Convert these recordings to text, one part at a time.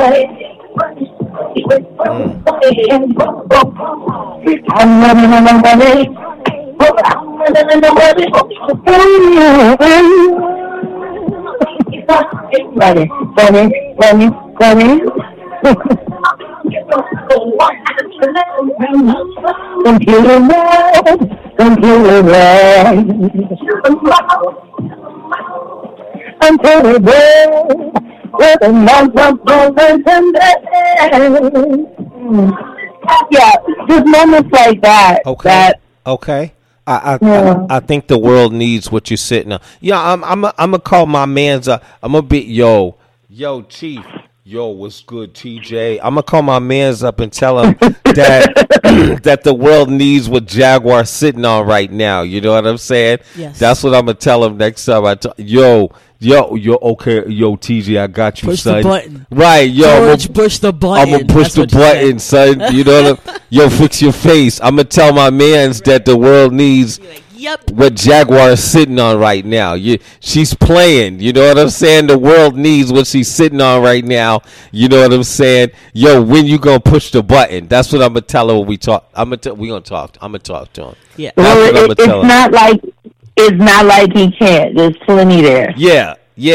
Computer world, computer world, until the day with a month of moments and yeah, just moments like that. Okay. Okay. I think the world needs what you're sitting on. Yeah, I'm gonna call my man's. I'm gonna be yo Chief. Yo, what's good, TJ? I'm gonna call my man's up and tell him that that the world needs what Jaguar's sitting on right now. You know what I'm saying? Yes. That's what I'm gonna tell him next time. Yo, okay, yo, TJ, I got you, push son. The button. Right, yo, George, push the button. I'm gonna push the button, son. You know what I'm? Yo, fix your face. I'm gonna tell my man's that the world needs. Yep. What Jaguar is sitting on right now. She's playing. You know what I'm saying? The world needs what she's sitting on right now. You know what I'm saying? Yo, when you gonna push the button? That's what I'm gonna tell her when we talk. We gonna talk. I'm gonna talk to him. Yeah. Well, it's not like he can't. There's plenty there. Yeah.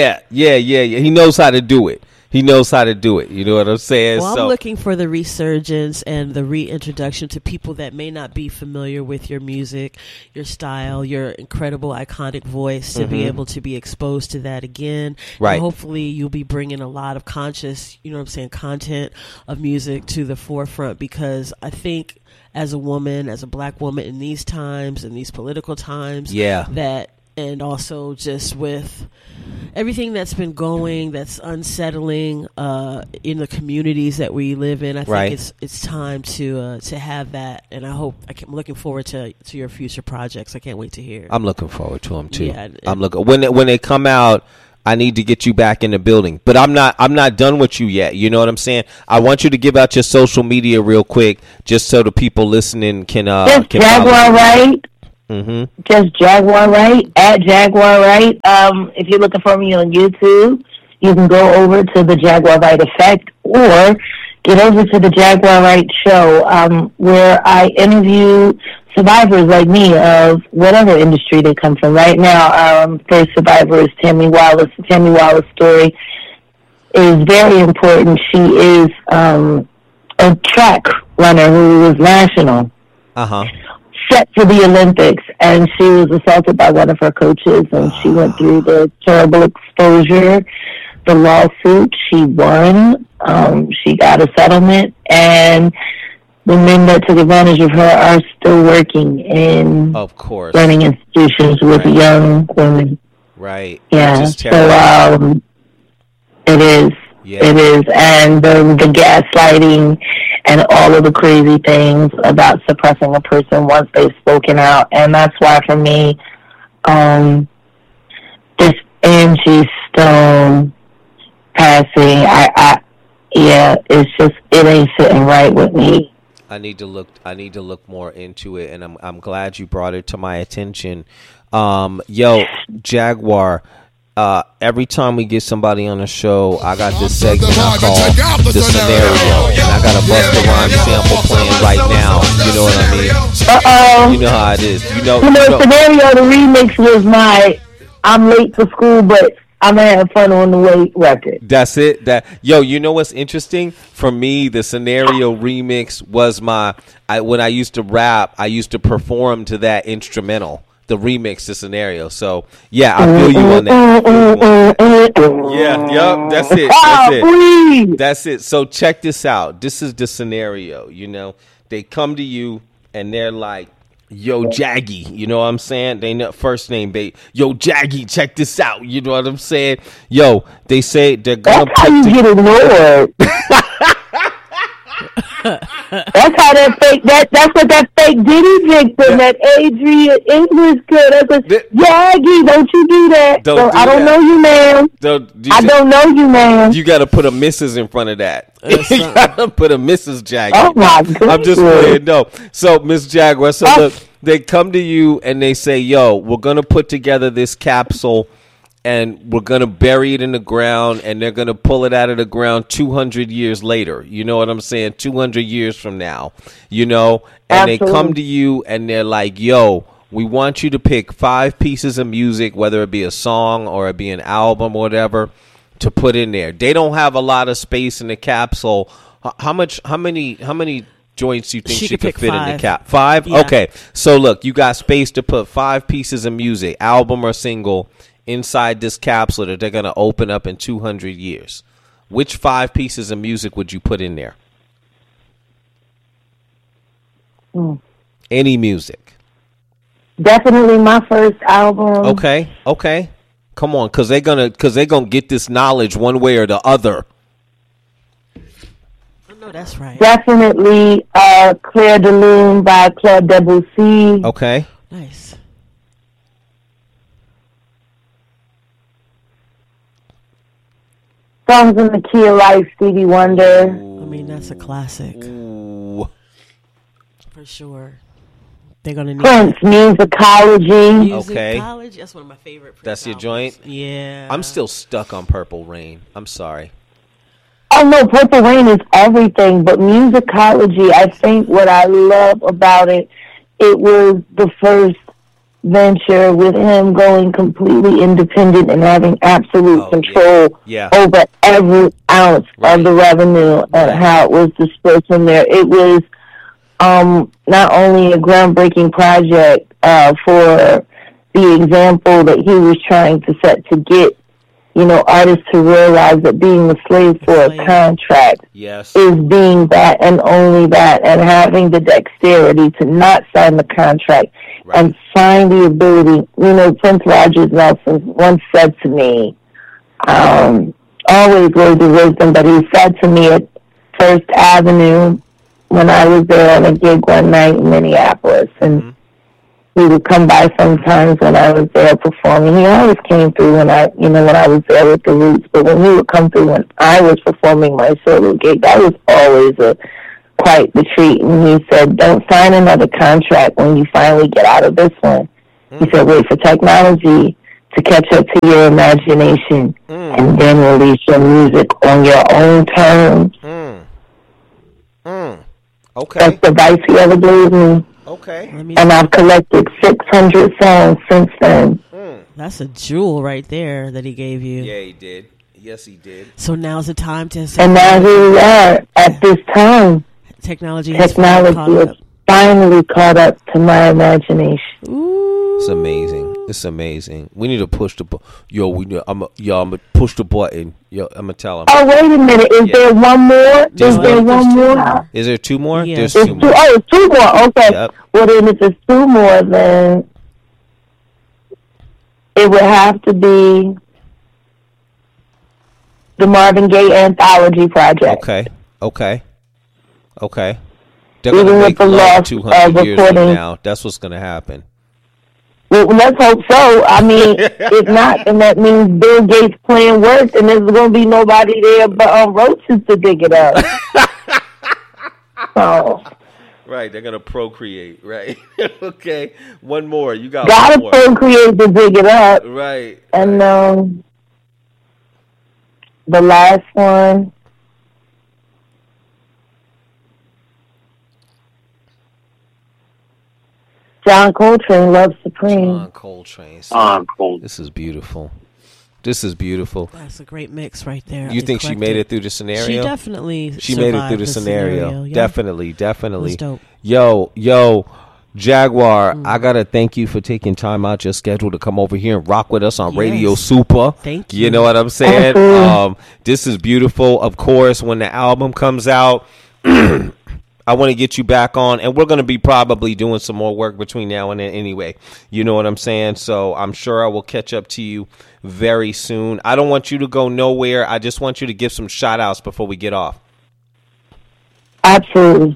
He knows how to do it. He knows how to do it. You know what I'm saying? Well, I'm looking for the resurgence and the reintroduction to people that may not be familiar with your music, your style, your incredible, iconic voice, to be able to be exposed to that again. Right. And hopefully you'll be bringing a lot of conscious, content of music to the forefront, because I think as a woman, as a black woman in these times, in these political times, and also just with everything that's been going, that's unsettling in the communities that we live in, I think it's time to have that. And I'm looking forward to your future projects. I can't wait to hear. I'm looking forward to them too. Yeah, I'm looking when they come out. I need to get you back in the building, but I'm not done with you yet. You know what I'm saying? I want you to give out your social media real quick, just so the people listening can Jaguar Wright. Just Jaguar Wright, at Jaguar Wright. If you're looking for me on YouTube, you can go over to the Jaguar Wright Effect, or get over to the Jaguar Wright Show, where I interview survivors like me of whatever industry they come from. Right now, first survivor is Tammy Wallace. Tammy Wallace's story is very important. She is a track runner who was national. Set for the Olympics, and she was assaulted by one of her coaches, and she went through the terrible exposure, the lawsuit. She won. She got a settlement, and the men that took advantage of her are still working in learning institutions with young women. Right. Yeah. So it is. Yeah. It is, and the gaslighting and all of the crazy things about suppressing a person once they've spoken out. And that's why, for me, this Angie Stone passing, it's just, it ain't sitting right with me. I need to look more into it, and I'm glad you brought it to my attention. Jaguar. Every time we get somebody on the show, I got this segment I call the scenario, and I got a Busta Rhymes sample playing right now. You know what I mean? You know how it is. You know, scenario. The remix was my "I'm late for school, but I'm gonna have fun on the way" record. That's it. You know what's interesting for me? The scenario remix was when I used to rap, I used to perform to that instrumental. The remix, the scenario. So yeah, I feel you on that. That's it. So check this out. This is the scenario. You know, they come to you and they're like, "Yo, Jaggy," you know what I'm saying? They know first name, babe. Yo, Jaggy, check this out. You know what I'm saying? Yo, they say they're gonna. That's how you get ignored. That's how that fake. That's what that fake Diddy picked from that Adrian English girl. That's what, Jaggy, don't you do that? I don't know you, man. I don't know you, man. You got to put a Mrs. in front of that. You got to put a Mrs. Jaggy. Oh my goodness. I'm just playing. No. So Miss Jaguar. So look, they come to you and they say, "Yo, we're gonna put together this capsule." and we're gonna bury it in the ground, and they're gonna pull it out of the ground 200 years later. You know what I'm saying? 200 years from now, you know, and Absolutely. they come to you and they're like, "Yo, we want you to pick 5 pieces of music, whether it be a song or it be an album or whatever, to put in there." They don't have a lot of space in the capsule. How many joints do you think she could fit in the cap? 5? Yeah. Okay. So look, you got space to put 5 pieces of music, album or single, inside this capsule that they're going to open up in 200 years. Which 5 pieces of music would you put in there? Any music. Definitely my first album. Okay. Come on, cuz they're going to get this knowledge one way or the other. No, that's right. Definitely Claire de Lune by Claude Debussy. Okay. Nice. Songs in the Key of Life, Stevie Wonder. I mean, that's a classic. Ooh. For sure. They're going to need Prince, Musicology. Okay. College. That's one of my favorite Prince That's your albums. joint? Yeah. I'm still stuck on Purple Rain. I'm sorry. Oh no, Purple Rain is everything, but Musicology, I think what I love about it, it was the first venture with him going completely independent and having absolute control over every ounce of the revenue and how it was dispersed from there. It was not only a groundbreaking project for the example that he was trying to set to get, you know, artists to realize that being a slave for a contract is being that and only that, and having the dexterity to not sign the contract and find the ability. You know, Prince Rogers Nelson once said to me, always words of wisdom, but he said to me at First Avenue when I was there on a gig one night in Minneapolis, and he would come by sometimes when I was there performing. He always came through when I was there with the Roots, but when he would come through when I was performing my solo gig, that was always quite the treat. And he said, "Don't sign another contract when you finally get out of this one." He said, "Wait for technology to catch up to your imagination and then release your music on your own terms." Okay. That's the advice he ever gave me. Okay. And I've collected 600 songs since then. That's a jewel right there that he gave you. Yeah, he did. Yes, he did. So now's the time to... And now here we are at this time. Technology has finally caught up to my imagination. Ooh. It's amazing. It's amazing. We need to push the I'm gonna push the button. Yo, I'm gonna tell him. Oh, wait a minute. Is there one more? Is there one more? Is there 2 more? Yeah. There's There's 2 more. Oh, 2 more. Okay. Yep. Well, then if there's 2 more, then it would have to be the Marvin Gaye Anthology Project. Okay. They're gonna make love 200 years from now. That's what's gonna happen. Well, let's hope so. I mean, if not, then that means Bill Gates' plan worked, and there's going to be nobody there but roaches to dig it up. So, right, they're going to procreate, right? Okay, one more. You got gotta one more. procreate to dig it up. Right. And the last one. John Coltrane, Love Supreme. John Coltrane. This is beautiful. That's a great mix right there. You think she made it through the scenario? She definitely She made it through the scenario. Yeah. Definitely. It was dope. Yo, Jaguar, I got to thank you for taking time out your schedule to come over here and rock with us on Radio Super. Thank you. You know what I'm saying? This is beautiful. Of course, when the album comes out, I want to get you back on, and we're going to be probably doing some more work between now and then anyway. You know what I'm saying? So I'm sure I will catch up to you very soon. I don't want you to go nowhere. I just want you to give some shout-outs before we get off. Absolutely.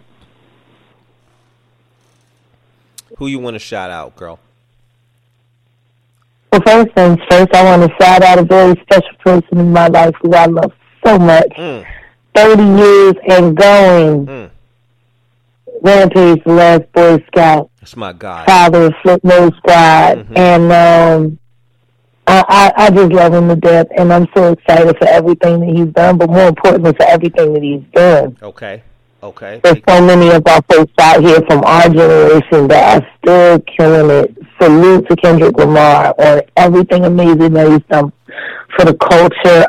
Who you want to shout out, girl? Well, first things first, I want to shout out a very special person in my life who I love so much. 30 years and going. Rampage, the last Boy Scout. That's my guy. Father of Flipmode Squad. And I just love him to death, and I'm so excited for everything that he's done, but more importantly, for everything that he's doing. Okay. There's so many of our folks out here from our generation that are still killing it. Salute to Kendrick Lamar on everything amazing that he's done for the culture.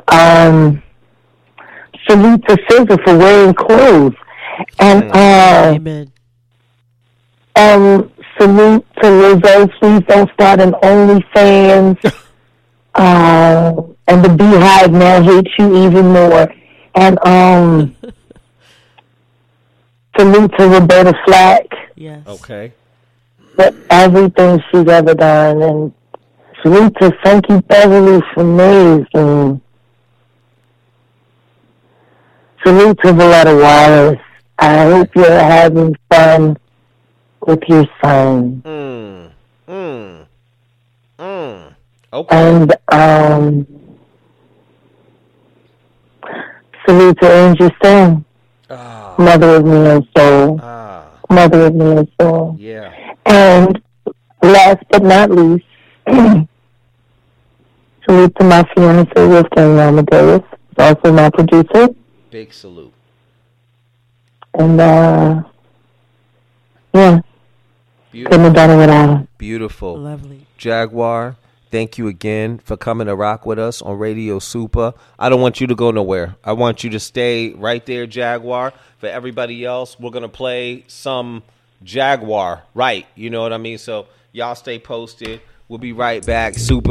Salute to SZA for wearing clothes. And Amen. Salute to Lizzo. Please don't start an OnlyFans. And the Beehive now hates you even more. And salute to Roberta Flack. Yes. Okay. For everything she's ever done. And salute to Funky Beverly for Maze. And salute to Valletta Wallace. I hope you're having fun with your son. Okay. And salute to Angie Stone. Mother of Me and Soul. Mother of Me and Soul. Yeah. And last but not least, salute to my fiance, Wolfgang Amadeus, also my producer. Big salute. And, yeah. Beautiful. Couldn't have done it without him. Beautiful. Lovely. Jaguar, thank you again for coming to rock with us on Radio Super. I don't want you to go nowhere. I want you to stay right there, Jaguar. For everybody else, we're going to play some Jaguar, right? You know what I mean? So y'all stay posted. We'll be right back. Super.